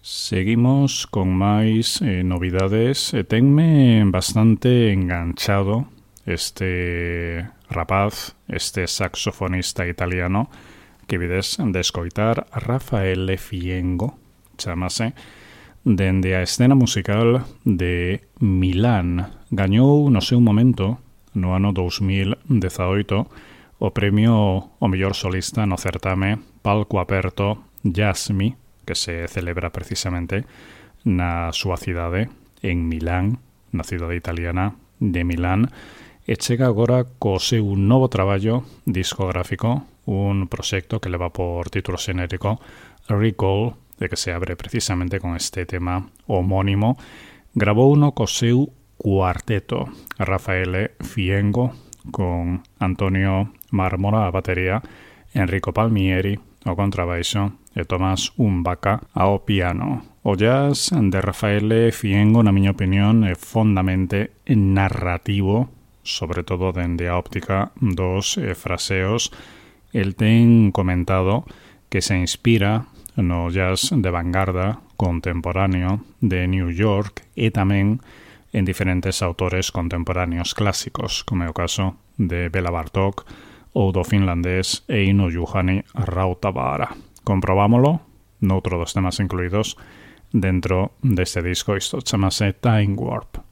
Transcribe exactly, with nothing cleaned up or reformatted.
Seguimos con máis eh, novidades. E tenme bastante enganchado este rapaz, este saxofonista italiano que vides de escoitar, Raffaele Fiengo, chamase, dende a escena musical de Milán. Gañou no seu momento, no ano dous mil dezaoito, o premio ao mellor solista no certame Palco Aperto Jasmi, que se celebra precisamente na súa cidade, en Milán, na cidade italiana de Milán, e chega agora co seu novo traballo discográfico, un proxecto que leva por título xenérico Recall, de que se abre precisamente con este tema homónimo. Grabou uno co seu cuarteto, Raffaele Fiengo, con Antonio Mármora a batería, Enrico Palmieri ao contrabaixo e Tomás Umbaca ao piano. O jazz de Raffaele Fiengo, na miña opinión, é fondamente narrativo, sobre todo dende a óptica dos eh, fraseos. El ten comentado que se inspira no jazz de vanguarda contemporáneo de New York e tamén en diferentes autores contemporáneos clásicos, como é o caso de Bela Bartók ou do finlandés Eino Juhani Rautavaara. Comprobámolo noutro dos temas incluídos dentro deste disco. Isto chamase Time Warp.